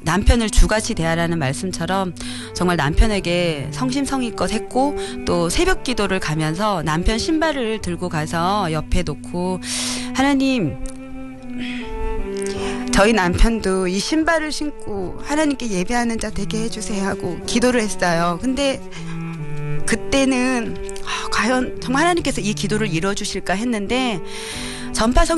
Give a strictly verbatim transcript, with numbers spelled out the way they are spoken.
남편을 주같이 대하라는 말씀처럼 정말 남편에게 성심성의껏 했고 또 새벽 기도를 가면서 남편 신발을 들고 가서 옆에 놓고 하나님 저희 남편도 이 신발을 신고 하나님께 예배하는 자 되게 해주세요 하고 기도를 했어요. 근데 그때는 아, 과연 정말 하나님께서 이 기도를 이뤄주실까 했는데 전파